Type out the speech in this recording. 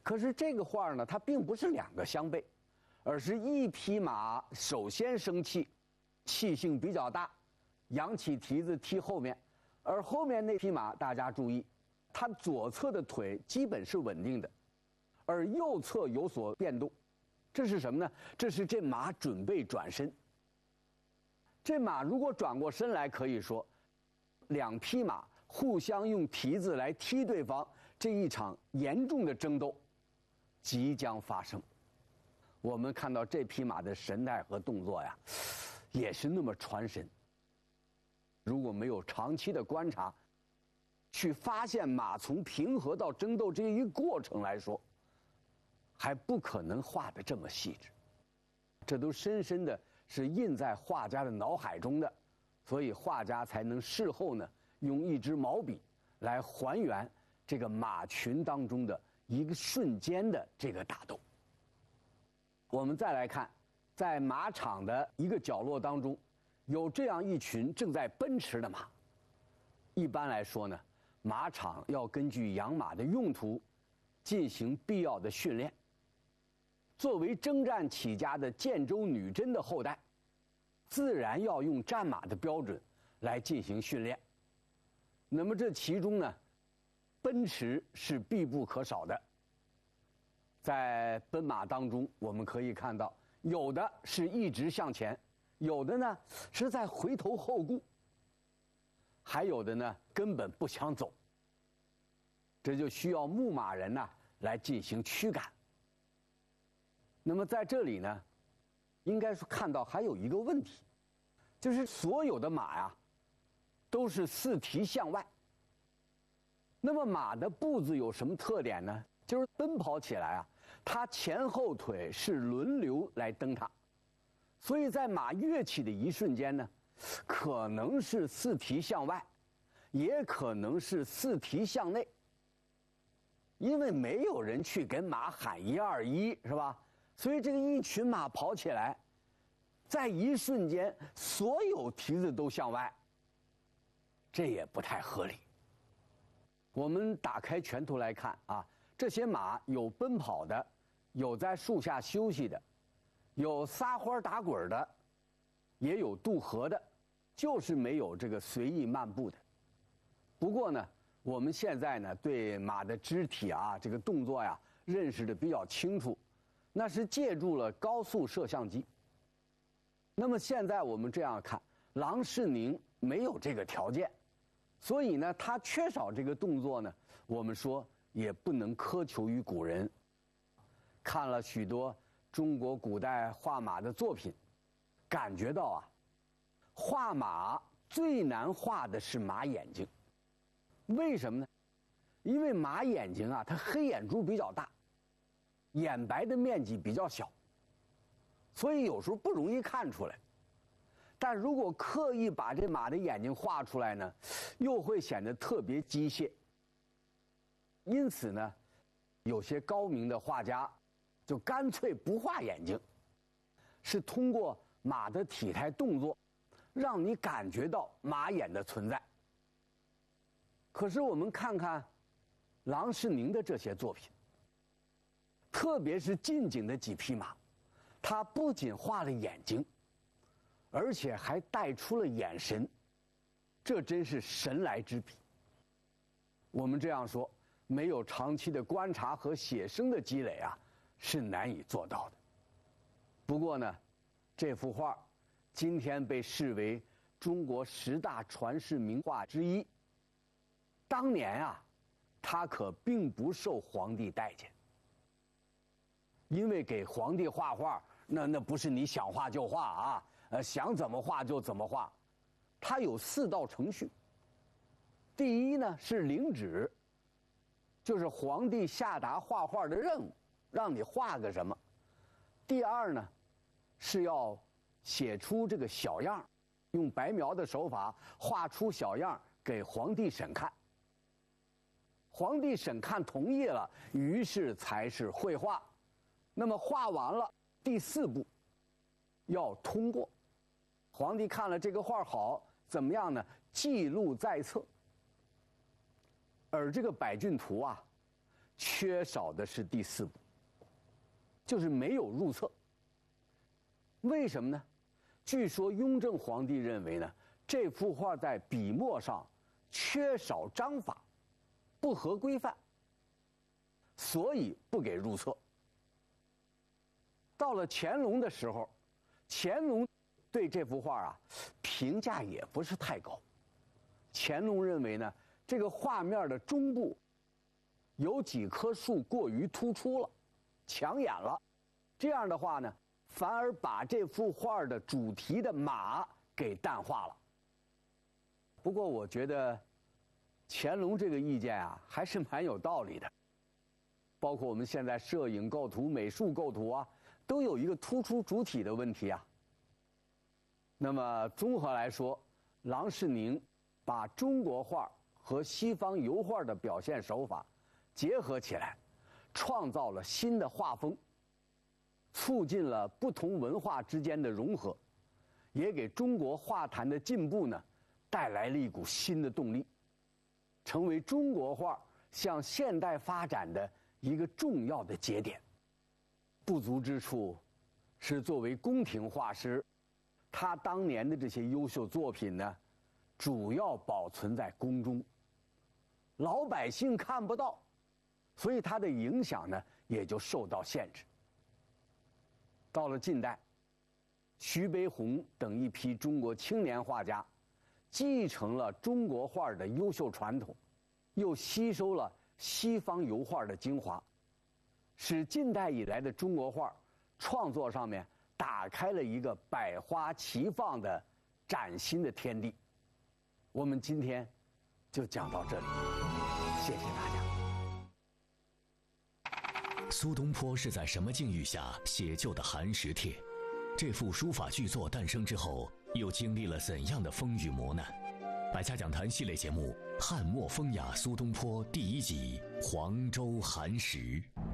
可是这个画呢，它并不是两个相背，而是一匹马首先生气，气性比较大，扬起蹄子踢后面，而后面那匹马大家注意，它左侧的腿基本是稳定的，而右侧有所变动，这是什么呢？这是这马准备转身。这马如果转过身来，可以说两匹马互相用蹄子来踢对方，这一场严重的争斗即将发生。我们看到这匹马的神态和动作呀，也是那么传神。如果没有长期的观察，去发现马从平和到争斗这一过程来说，还不可能画得这么细致。这都深深的是印在画家的脑海中的，所以画家才能事后呢用一支毛笔来还原这个马群当中的一个瞬间的这个打斗。我们再来看，在马场的一个角落当中，有这样一群正在奔驰的马。一般来说呢，马场要根据养马的用途进行必要的训练。作为征战起家的建州女真的后代，自然要用战马的标准来进行训练。那么这其中呢，奔驰是必不可少的。在奔马当中，我们可以看到，有的是一直向前，有的呢是在回头后顾，还有的呢根本不想走。这就需要牧马人呢来进行驱赶。那么在这里呢，应该是看到还有一个问题，就是所有的马呀都是四蹄向外。那么马的步子有什么特点呢？就是奔跑起来啊，它前后腿是轮流来蹬踏，所以在马跃起的一瞬间呢，可能是四蹄向外，也可能是四蹄向内，因为没有人去跟马喊1、2、1，是吧？所以这个一群马跑起来，在一瞬间所有蹄子都向外，这也不太合理。我们打开全图来看啊，这些马有奔跑的，有在树下休息的，有撒欢打滚的，也有渡河的，就是没有这个随意漫步的。不过呢，我们现在呢对马的肢体啊这个动作呀认识的比较清楚，那是借助了高速摄像机。那么现在我们这样看，郎世宁没有这个条件，所以呢他缺少这个动作呢，我们说也不能苛求于古人。看了许多中国古代画马的作品，感觉到啊，画马最难画的是马眼睛。为什么呢？因为马眼睛啊，它黑眼珠比较大，眼白的面积比较小，所以有时候不容易看出来。但如果刻意把这马的眼睛画出来呢，又会显得特别机械。因此呢，有些高明的画家就干脆不画眼睛，是通过马的体态动作，让你感觉到马眼的存在。可是我们看看郎世宁的这些作品，特别是近景的几匹马，他不仅画了眼睛，而且还带出了眼神，这真是神来之笔。我们这样说，没有长期的观察和写生的积累啊，是难以做到的。不过呢，这幅画今天被视为中国10大传世名画之一。当年啊，他可并不受皇帝待见，因为给皇帝画画，那不是你想画就画啊，想怎么画就怎么画。他有4道程序。第一呢是领旨，就是皇帝下达画画的任务，让你画个什么。第二呢是要写出这个小样，用白描的手法画出小样给皇帝审看。皇帝审看同意了，于是才是绘画。那么画完了，第4步要通过。皇帝看了这个画好，怎么样呢？记录在册。而这个百骏图啊， 缺少的是第4步，就是没有入册。为什么呢？据说雍正皇帝认为呢，这幅画在笔墨上缺少章法，不合规范，所以不给入册。到了乾隆的时候，乾隆对这幅画啊评价也不是太高。乾隆认为呢，这个画面的中部有几棵树过于突出了，抢眼了。这样的话呢，反而把这幅画的主题的马给淡化了。不过我觉得乾隆这个意见啊还是蛮有道理的。包括我们现在摄影构图、美术构图啊，都有一个突出主体的问题啊。那么综合来说，郎世宁把中国画和西方油画的表现手法结合起来，创造了新的画风，促进了不同文化之间的融合，也给中国画坛的进步呢带来了一股新的动力，成为中国画向现代发展的一个重要的节点。不足之处是作为宫廷画师，他当年的这些优秀作品呢，主要保存在宫中，老百姓看不到，所以它的影响呢也就受到限制。到了近代，徐悲鸿等一批中国青年画家继承了中国画的优秀传统，又吸收了西方油画的精华，使近代以来的中国画创作上面打开了一个百花齐放的崭新的天地。我们今天就讲到这里，谢谢大家。 苏东坡是在什么境遇下写就的《寒食帖》？这幅书法巨作诞生之后，又经历了怎样的风雨磨难？百家讲坛系列节目《汉末风雅苏东坡》第1集《黄州寒食》。